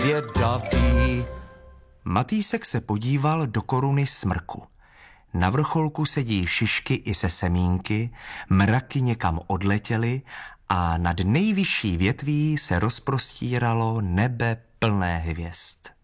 Vědavý. Matýsek se podíval do koruny smrku. Na vrcholku sedí šišky i se semínky, mraky někam odletěly a nad nejvyšší větví se rozprostíralo nebe plné hvězd.